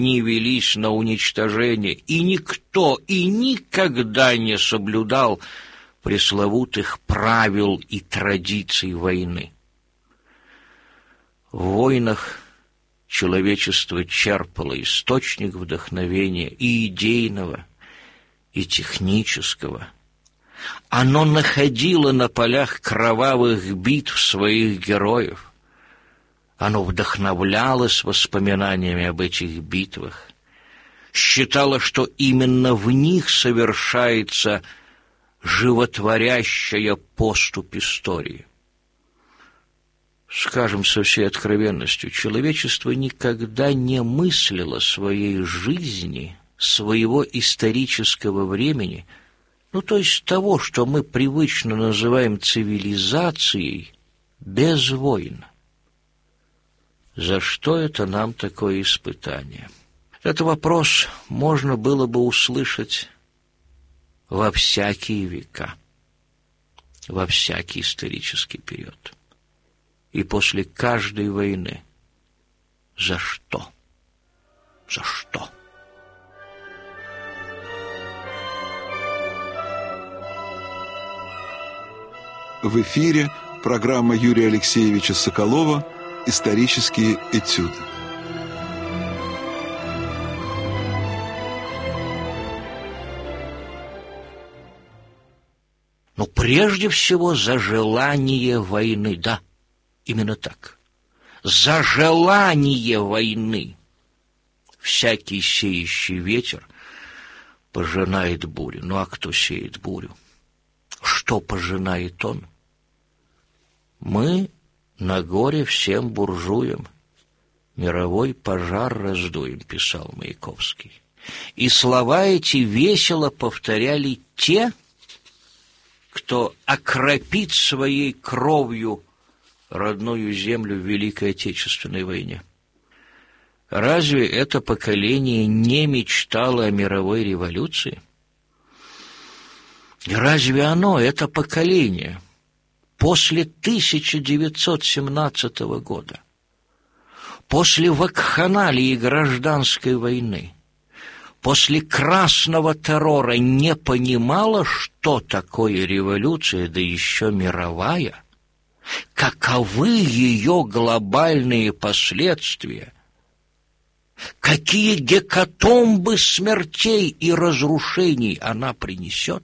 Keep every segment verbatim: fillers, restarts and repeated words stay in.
не велись на уничтожение, и никто и никогда не соблюдал пресловутых правил и традиций войны. В войнах человечество черпало источник вдохновения и идейного, и технического. Оно находило на полях кровавых битв своих героев. Оно вдохновлялось воспоминаниями об этих битвах, считало, что именно в них совершается животворящая поступь истории. Скажем со всей откровенностью, человечество никогда не мыслило своей жизни, своего исторического времени, ну, то есть того, что мы привычно называем цивилизацией, без войн. За что это нам такое испытание? Этот вопрос можно было бы услышать во всякие века, во всякий исторический период. И после каждой войны. За что? За что? В эфире программа Юрия Алексеевича Соколова «Исторические этюды». Но прежде всего за желание войны, да, именно так. За желание войны. Всякий сеющий ветер пожинает бурю. Ну а кто сеет бурю? Что пожинает он? Мы на горе всем буржуям мировой пожар раздуем, писал Маяковский. И слова эти весело повторяли те, кто окропит своей кровью родную землю в Великой Отечественной войне. Разве это поколение не мечтало о мировой революции? И разве оно, это поколение, после тысяча девятьсот семнадцатого года, после вакханалии гражданской войны, после красного террора не понимало, что такое революция, да еще мировая? Каковы ее глобальные последствия? Какие гекатомбы смертей и разрушений она принесет?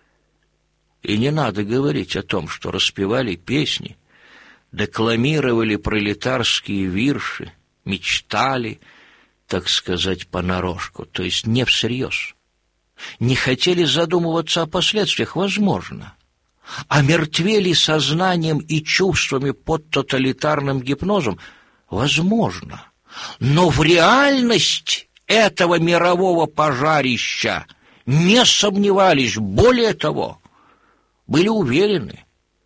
И не надо говорить о том, что распевали песни, декламировали пролетарские вирши, мечтали, так сказать, понарошку, то есть не всерьез. Не хотели задумываться о последствиях, возможно. Омертвели сознанием и чувствами под тоталитарным гипнозом, возможно. Но в реальность этого мирового пожарища не сомневались, более того, были уверены,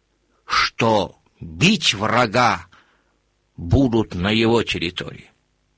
что бить врага будут на его территории.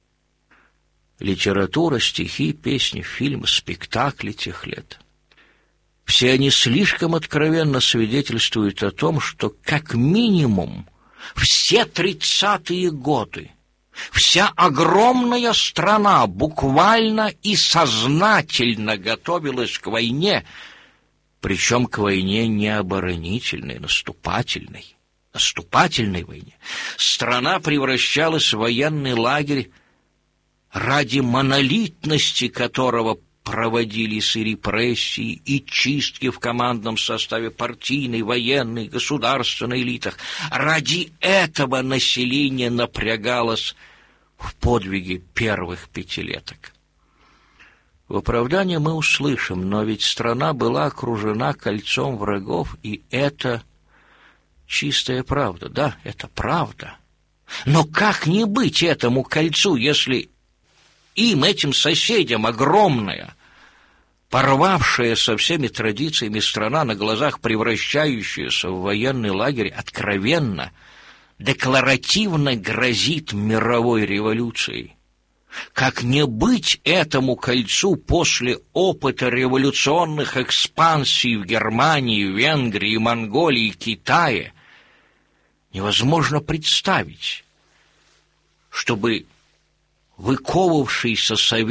Литература, стихи, песни, фильмы, спектакли тех лет. Все они слишком откровенно свидетельствуют о том, что как минимум все тридцатые годы вся огромная страна буквально и сознательно готовилась к войне, причем к войне не оборонительной, наступательной, наступательной войне. Страна превращалась в военный лагерь, ради монолитности которого проводились и репрессии, и чистки в командном составе партийной, военной, государственной элитах. Ради этого население напрягалось в подвиге первых пятилеток. В оправдание мы услышим, но ведь страна была окружена кольцом врагов, и это чистая правда. Да, это правда. Но как не быть этому кольцу, если им, этим соседям, огромная, порвавшая со всеми традициями страна, на глазах превращающаяся в военный лагерь, откровенно, декларативно грозит мировой революцией? Как не быть этому кольцу после опыта революционных экспансий в Германии, Венгрии, Монголии, Китае? Невозможно представить, чтобы выковавшийся совет